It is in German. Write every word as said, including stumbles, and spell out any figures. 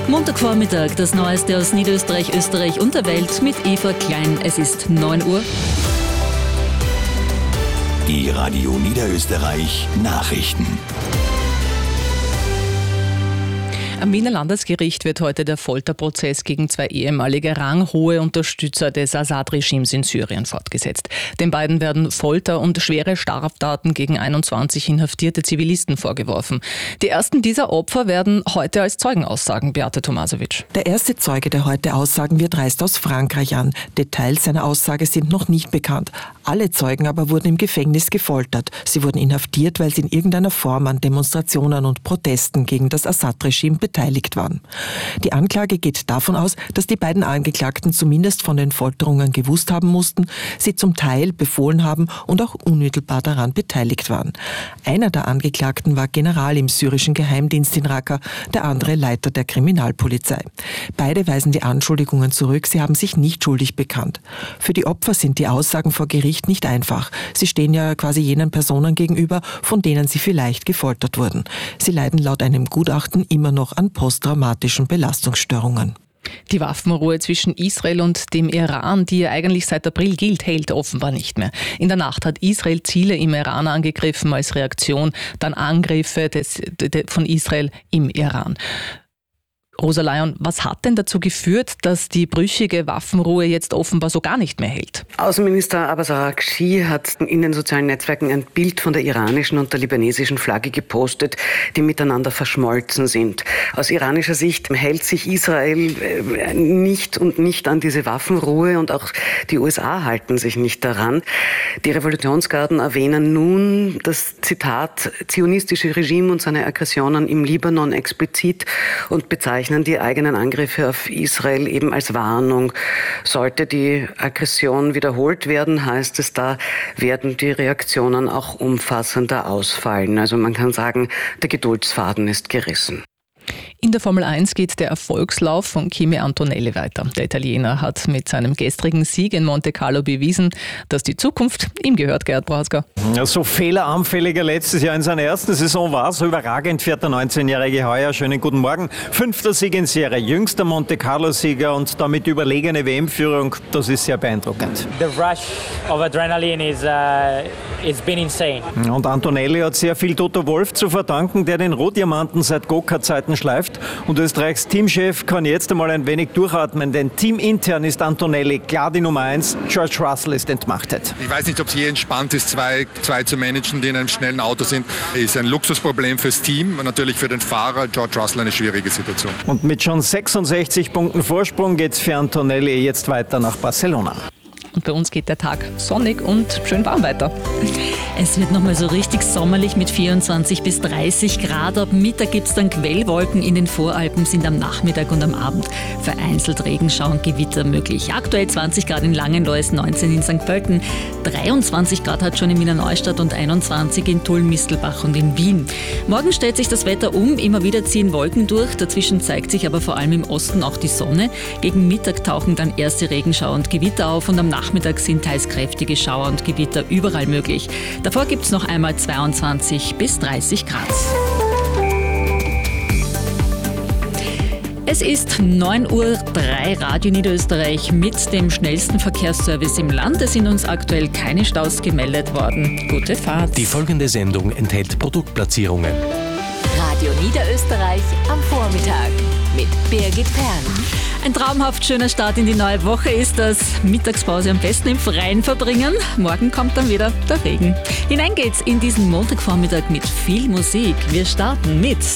Montagvormittag, das Neueste aus Niederösterreich, Österreich und der Welt mit Eva Klein. Es ist neun Uhr. Die Radio Niederösterreich Nachrichten. Am Wiener Landesgericht wird heute der Folterprozess gegen zwei ehemalige ranghohe Unterstützer des Assad-Regimes in Syrien fortgesetzt. Den beiden werden Folter und schwere Straftaten gegen einundzwanzig inhaftierte Zivilisten vorgeworfen. Die ersten dieser Opfer werden heute als Zeugen aussagen, Beate Tomasowitsch. Der erste Zeuge, der heute aussagen wird, reist aus Frankreich an. Details seiner Aussage sind noch nicht bekannt. Alle Zeugen aber wurden im Gefängnis gefoltert. Sie wurden inhaftiert, weil sie in irgendeiner Form an Demonstrationen und Protesten gegen das Assad-Regime beteiligt waren. Die Anklage geht davon aus, dass die beiden Angeklagten zumindest von den Folterungen gewusst haben mussten, sie zum Teil befohlen haben und auch unmittelbar daran beteiligt waren. Einer der Angeklagten war General im syrischen Geheimdienst in Raqqa, der andere Leiter der Kriminalpolizei. Beide weisen die Anschuldigungen zurück, sie haben sich nicht schuldig bekannt. Für die Opfer sind die Aussagen vor Gericht nicht einfach. Sie stehen ja quasi jenen Personen gegenüber, von denen sie vielleicht gefoltert wurden. Sie leiden laut einem Gutachten immer noch an posttraumatischen Belastungsstörungen. Die Waffenruhe zwischen Israel und dem Iran, die ja eigentlich seit April gilt, hält offenbar nicht mehr. In der Nacht hat Israel Ziele im Iran angegriffen als Reaktion, dann Angriffe des, de, von Israel im Iran. Rosa Leon, was hat denn dazu geführt, dass die brüchige Waffenruhe jetzt offenbar so gar nicht mehr hält? Außenminister Abbas Araghchi hat in den sozialen Netzwerken ein Bild von der iranischen und der libanesischen Flagge gepostet, die miteinander verschmolzen sind. Aus iranischer Sicht hält sich Israel nicht und nicht an diese Waffenruhe und auch die U S A halten sich nicht daran. Die Revolutionsgarden erwähnen nun das Zitat zionistische Regime und seine Aggressionen im Libanon explizit und bezeichnen die eigenen Angriffe auf Israel eben als Warnung. Sollte die Aggression wiederholt werden, heißt es, da werden die Reaktionen auch umfassender ausfallen. Also man kann sagen, der Geduldsfaden ist gerissen. In der Formel eins geht der Erfolgslauf von Kimi Antonelli weiter. Der Italiener hat mit seinem gestrigen Sieg in Monte Carlo bewiesen, dass die Zukunft ihm gehört, Gerhard Brasker. Ja, so fehleranfälliger letztes Jahr in seiner ersten Saison war, so überragend fährt der neunzehnjährige heuer. Schönen guten Morgen. Fünfter Sieg in Serie, jüngster Monte Carlo-Sieger und damit überlegene W M-Führung. Das ist sehr beeindruckend. The rush of adrenaline is, uh, it's been insane. Und Antonelli hat sehr viel Toto Wolff zu verdanken, der den Rohdiamanten seit Go-Kart-Zeiten schleift. Und Österreichs Teamchef kann jetzt einmal ein wenig durchatmen, denn teamintern ist Antonelli klar die Nummer eins. George Russell ist entmachtet. Ich weiß nicht, ob es je entspannt ist, zwei, zwei zu managen, die in einem schnellen Auto sind. Ist ein Luxusproblem fürs Team und natürlich für den Fahrer George Russell eine schwierige Situation. Und mit schon sechsundsechzig Punkten Vorsprung geht es für Antonelli jetzt weiter nach Barcelona. Und bei uns geht der Tag sonnig und schön warm weiter. Es wird nochmal so richtig sommerlich mit vierundzwanzig bis dreißig Grad. Ab Mittag gibt es dann Quellwolken in den Voralpen, sind am Nachmittag und am Abend vereinzelt Regenschau und Gewitter möglich. Aktuell zwanzig Grad in Langenlois, neunzehn in Sankt Pölten, dreiundzwanzig Grad hat schon in Wiener Neustadt und einundzwanzig in Tulln-Mistelbach und in Wien. Morgen stellt sich das Wetter um, immer wieder ziehen Wolken durch, dazwischen zeigt sich aber vor allem im Osten auch die Sonne. Gegen Mittag tauchen dann erste Regenschau und Gewitter auf und am Nachmittag sind teils kräftige Schauer und Gewitter überall möglich. Davor gibt es noch einmal zweiundzwanzig bis dreißig Grad. Es ist neun Uhr drei, Radio Niederösterreich mit dem schnellsten Verkehrsservice im Land. Es sind uns aktuell keine Staus gemeldet worden. Gute Fahrt. Die folgende Sendung enthält Produktplatzierungen. Radio Niederösterreich am Vormittag mit Birgit Perl. Ein traumhaft schöner Start in die neue Woche ist das. Mittagspause am besten im Freien verbringen. Morgen kommt dann wieder der Regen. Hinein geht's in diesen Montagvormittag mit viel Musik. Wir starten mit